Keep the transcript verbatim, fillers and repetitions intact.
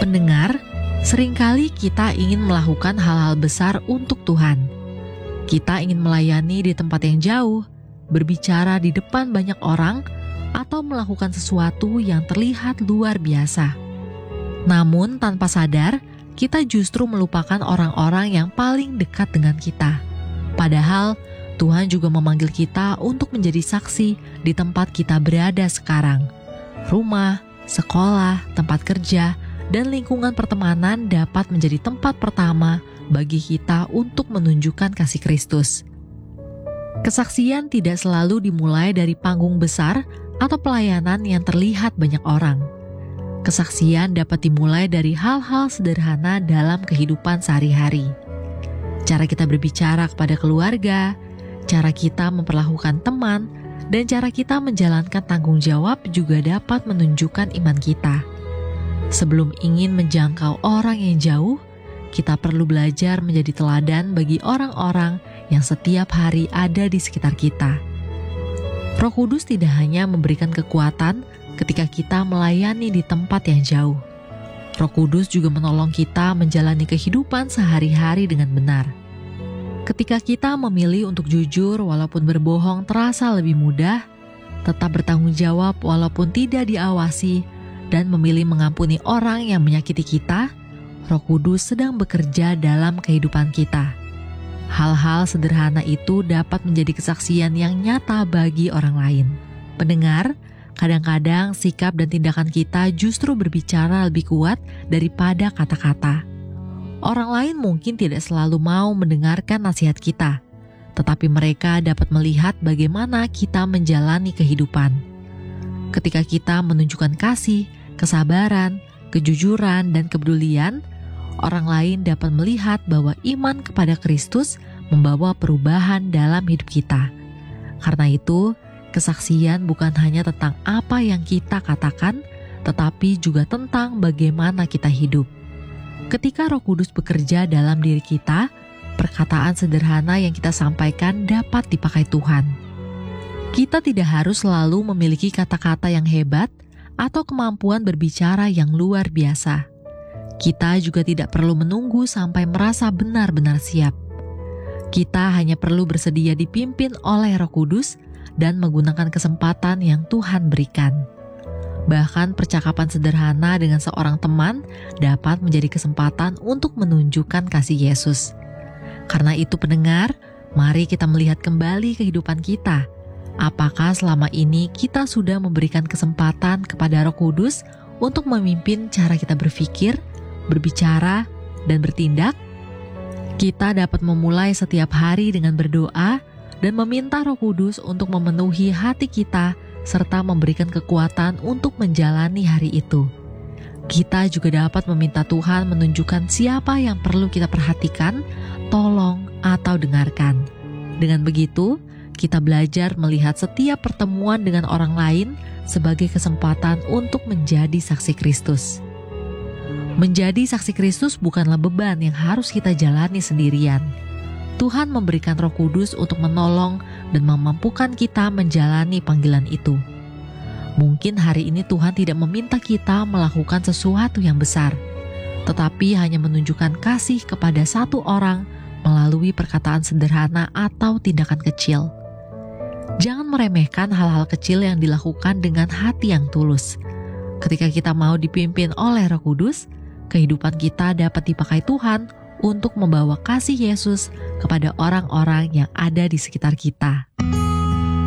Pendengar, seringkali kita ingin melakukan hal-hal besar untuk Tuhan. Kita ingin melayani di tempat yang jauh, berbicara di depan banyak orang, atau melakukan sesuatu yang terlihat luar biasa. Namun tanpa sadar, kita justru melupakan orang-orang yang paling dekat dengan kita. Padahal, Tuhan juga memanggil kita untuk menjadi saksi di tempat kita berada sekarang. Rumah, sekolah, tempat kerja, dan lingkungan pertemanan dapat menjadi tempat pertama bagi kita untuk menunjukkan kasih Kristus. Kesaksian tidak selalu dimulai dari panggung besar atau pelayanan yang terlihat banyak orang. Kesaksian dapat dimulai dari hal-hal sederhana dalam kehidupan sehari-hari. Cara kita berbicara kepada keluarga, cara kita memperlakukan teman, dan cara kita menjalankan tanggung jawab juga dapat menunjukkan iman kita. Sebelum ingin menjangkau orang yang jauh, kita perlu belajar menjadi teladan bagi orang-orang yang setiap hari ada di sekitar kita. Roh Kudus tidak hanya memberikan kekuatan ketika kita melayani di tempat yang jauh. Roh Kudus juga menolong kita menjalani kehidupan sehari-hari dengan benar. Ketika kita memilih untuk jujur walaupun berbohong terasa lebih mudah, tetap bertanggung jawab walaupun tidak diawasi, dan memilih mengampuni orang yang menyakiti kita, Roh Kudus sedang bekerja dalam kehidupan kita. Hal-hal sederhana itu dapat menjadi kesaksian yang nyata bagi orang lain. Pendengar, kadang-kadang sikap dan tindakan kita justru berbicara lebih kuat daripada kata-kata. Orang lain mungkin tidak selalu mau mendengarkan nasihat kita, tetapi mereka dapat melihat bagaimana kita menjalani kehidupan. Ketika kita menunjukkan kasih, kesabaran, kejujuran, dan kepedulian, orang lain dapat melihat bahwa iman kepada Kristus membawa perubahan dalam hidup kita. Karena itu, kesaksian bukan hanya tentang apa yang kita katakan, tetapi juga tentang bagaimana kita hidup. Ketika Roh Kudus bekerja dalam diri kita, perkataan sederhana yang kita sampaikan dapat dipakai Tuhan. Kita tidak harus selalu memiliki kata-kata yang hebat atau kemampuan berbicara yang luar biasa. Kita juga tidak perlu menunggu sampai merasa benar-benar siap. Kita hanya perlu bersedia dipimpin oleh Roh Kudus dan menggunakan kesempatan yang Tuhan berikan. Bahkan percakapan sederhana dengan seorang teman dapat menjadi kesempatan untuk menunjukkan kasih Yesus. Karena itu pendengar, mari kita melihat kembali kehidupan kita. Apakah selama ini kita sudah memberikan kesempatan kepada Roh Kudus untuk memimpin cara kita berpikir, berbicara, dan bertindak? Kita dapat memulai setiap hari dengan berdoa dan meminta Roh Kudus untuk memenuhi hati kita serta memberikan kekuatan untuk menjalani hari itu. Kita juga dapat meminta Tuhan menunjukkan siapa yang perlu kita perhatikan, tolong, atau dengarkan. Dengan begitu, kita belajar melihat setiap pertemuan dengan orang lain sebagai kesempatan untuk menjadi saksi Kristus. Menjadi saksi Kristus bukanlah beban yang harus kita jalani sendirian. Tuhan memberikan Roh Kudus untuk menolong dan memampukan kita menjalani panggilan itu. Mungkin hari ini Tuhan tidak meminta kita melakukan sesuatu yang besar, tetapi hanya menunjukkan kasih kepada satu orang melalui perkataan sederhana atau tindakan kecil. Jangan meremehkan hal-hal kecil yang dilakukan dengan hati yang tulus. Ketika kita mau dipimpin oleh Roh Kudus, kehidupan kita dapat dipakai Tuhan untuk membawa kasih Yesus kepada orang-orang yang ada di sekitar kita.